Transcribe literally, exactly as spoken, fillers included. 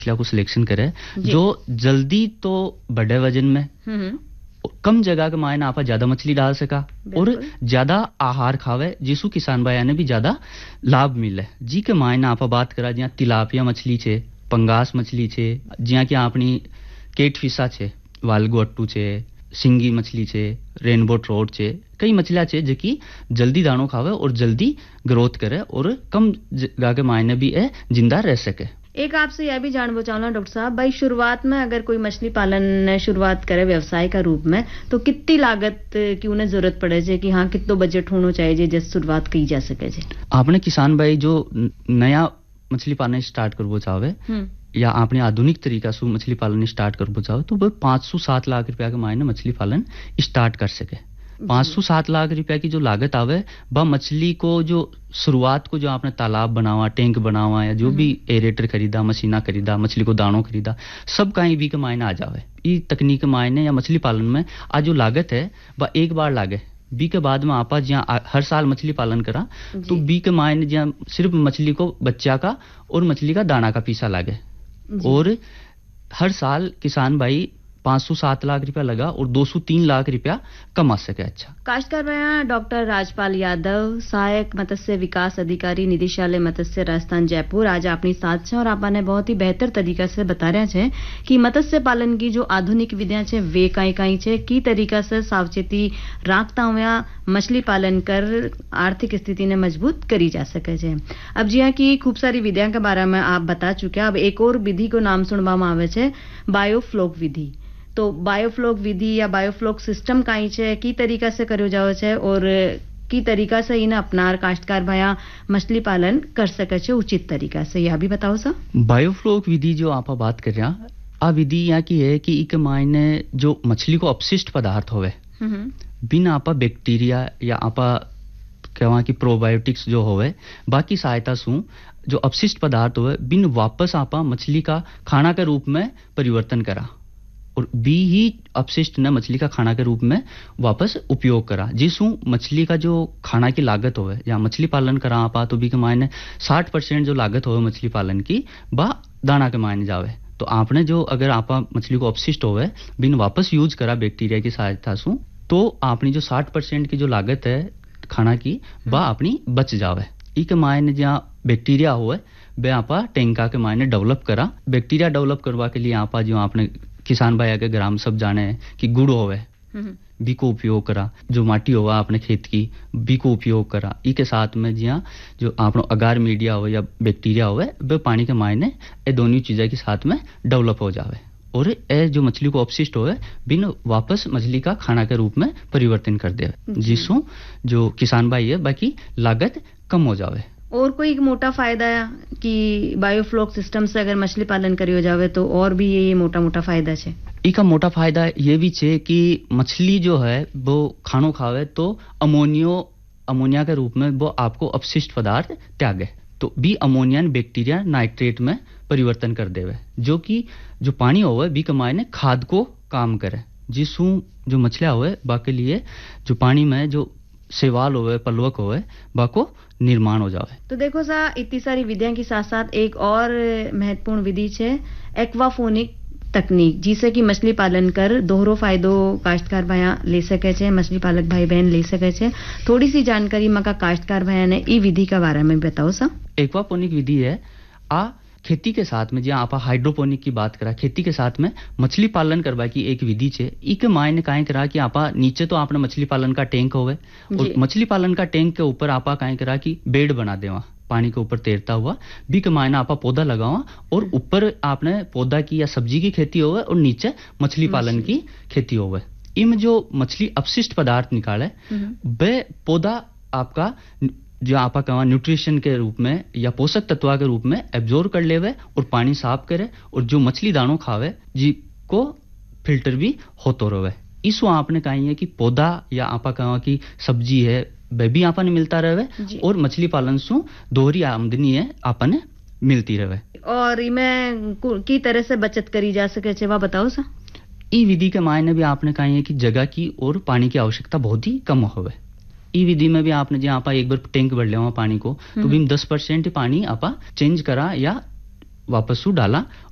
मछलियों को सिलेक्शन करे जो जल्दी तो बड़े वजन में कम जगह के मायने आप ज्यादा मछली डाल सका और ज्यादा आहार खावे जिसु किसान भाई ने भी ज्यादा लाभ मिले जी के मायने आप बात करा ज्યાં तिलापिया मछली छे पंगास मछली छे ज्યાં कि आपनी केटफिशा छे वालगो अट्टू छे सिंगी मछली छे रेनबो ट्रोट छे कई मछलियां छे जो कि जल्दी दाणो खावे और जल्दी ग्रोथ करे और कम जगह के मायने भी ए जिंदा रह सके। एक आपसे यह भी जानना चाहूंगा डॉक्टर साहब भाई शुरुआत में अगर कोई मछली पालन शुरुआत करे व्यवसाय का रूप में तो कितनी लागत की उन्हें जरूरत पड़े जे कि हाँ कितना बजट होना चाहिए जिस शुरुआत की जा सके जे आपने किसान भाई जो नया मछली पालन स्टार्ट करवो चाहे या आपने आधुनिक तरीका से मछली पालन स्टार्ट करवो चाहे तो वह पांच सौ सात लाख रुपया के मायने मछली पालन स्टार्ट कर सके। पांच सौ सात लाख रुपया की जो लागत आवे वह मछली को जो शुरुआत को जो आपने तालाब बनावा टैंक बनावा या जो भी एरेटर खरीदा मशीना खरीदा मछली को दानों खरीदा सब कहीं भी के मायने आ जावे। ये तकनीक मायने या मछली पालन में आज जो लागत है वह एक बार लागे बी के बाद में आपा जहाँ हर साल मछली पालन करा तो बी के मायने जहाँ सिर्फ मछली को बच्चा का और मछली का दाना का पीसा लागे और हर साल किसान भाई पांच सौ सात लाख रुपया लगा और दो सौ तीन लाख रुपया कमा सके। अच्छा काश्तकार भाई डॉक्टर राजपाल यादव सहायक मत्स्य विकास अधिकारी निदेशालय मत्स्य राजस्थान जयपुर आज अपनी साथ छे और आपने बहुत ही बेहतर तरीका से बता रहे छे कि मत्स्य पालन की जो आधुनिक विधियां छे वे कई कई छे की तरीका से सावचेती राखता हुआ मछली पालन कर आर्थिक स्थिति ने मजबूत करी जा सके छे। अब जी हाँ की खूब सारी विधियां के बारे में आप बता चुके अब एक और विधि को नाम सुनवा में आवे छे बायोफ्लोक विधि। तो बायोफ्लोक विधि या बायोफ्लोक सिस्टम काई छे की तरीका से करो जावे छे और की तरीका से इन्हें अपनार काश्तकार भाया मछली पालन कर सके छे उचित तरीका से यह भी बताओ सा। बायोफ्लोक विधि जो आप बात कर रहा आ विधि यहाँ की है कि एक मायने जो मछली को अपशिष्ट पदार्थ होवे बिना आपा बैक्टीरिया या आपा कहवा की प्रोबायोटिक्स जो होवे बाकी सहायता सु जो अपशिष्ट पदार्थ होवे बिन वापस आपा मछली का खाना के रूप में परिवर्तन करा और बी ही अपशिष्ट ने मछली का खाना के रूप में वापस उपयोग करा जिसू मछली का जो खाना की लागत होवे या मछली पालन करा आपा तो बी के मायने साठ परसेंट जो लागत होवे मछली पालन की बा दाना के मायने जावे। तो आपने जो अगर आपा मछली को अपशिष्ट होवे बिन वापस यूज करा बैक्टीरिया की सहायता से तो आपनी जो साठ परसेंट की जो लागत है खाना की बा अपनी बच जावे। ई के मायने जहाँ बैक्टीरिया हुए बे आपा टेंका के मायने डेवलप करा। बैक्टीरिया डेवलप करवा के लिए आपा जो आपने किसान भाई के ग्राम सब जाने हैं कि गुड़ होवे बी को उपयोग करा जो माटी होवा आपने खेत की बी को उपयोग करा ई के साथ में जिया जो आपनो अगार मीडिया हो या बैक्टीरिया होवे वे पानी के मायने ए दोनों चीजें के साथ में डेवलप हो जावे और ए जो मछली को अपशिष्ट होवे बिन वापस मछली का खाना के रूप में परिवर्तन कर दे जिससे जो किसान भाई है बाकी लागत कम हो जावे। और कोई मोटा फायदा कि बायोफ्लोक सिस्टम से अगर मछली पालन करियो जावे तो और भी ये मोटा मोटा फायदा छे। इका मोटा फायदा ये भी छे कि मछली जो है वो खानो खावे तो अमोनियो अमोनिया के रूप में वो आपको अपशिष्ट पदार्थ त्यागे तो बी अमोनिया बैक्टीरिया नाइट्रेट में परिवर्तन कर देवे जो कि जो पानी होवे बी के मायने खाद को काम करे जिसू जो मछलियां होवे बाके लिए जो पानी में जो सेवाल होवे पलवक होवे बाको निर्माण हो जावे। तो देखो सा इतनी सारी विधियां के साथ साथ एक और महत्वपूर्ण विधि छे एक्वाफोनिक तकनीक जिसे कि मछली पालन कर दोहरो फायदो काश्तकार भाया ले सके छे मछली पालक भाई बहन ले सके छे। थोड़ी सी जानकारी मका काश्तकार भाया ने ई विधि का बारे में बताओ सा। एक्वाफोनिक विधि है आ खेती के साथ में जहाँ आप हाइड्रोपोनिक की बात करा खेती के साथ में मछली पालन करवा की एक विधि छे। इके मायने काहे करा कि आपा नीचे तो आपने मछली पालन का टैंक होवे और मछली पालन का टैंक के ऊपर आपा काहे करा कि बेड बना देवा पानी के ऊपर तैरता हुआ बी के मायने आपा पौधा लगावा और ऊपर आपने पौधा की या सब्जी की खेती होवे और नीचे मछली पालन की खेती होवे। इम जो मछली अपशिष्ट पदार्थ निकाले वे पौधा आपका जो आपा कहा न्यूट्रिशन के रूप में या पोषक तत्व के रूप में एब्जॉर्ब कर लेवे और पानी साफ करे और जो मछली दानों खावे जी को फिल्टर भी होतो रहे। इसको आपने कही है कि पौधा या आपा कहा कि सब्जी है वह भी आपा ने मिलता रहे और मछली पालन से दोहरी आमदनी है आपा ने मिलती रहे। और इमें की तरह से बचत करी जा सके छे वा बताओ सा। ई विधि के मायने भी आपने कही है कि जगह की और पानी की आवश्यकता बहुत ही कम होवे। ई विधि में भी आपने जहाँ आपा एक बार टैंक भर लिया पानी को तो भी दस परसेंट पानी आपा चेंज करा या वापस डाला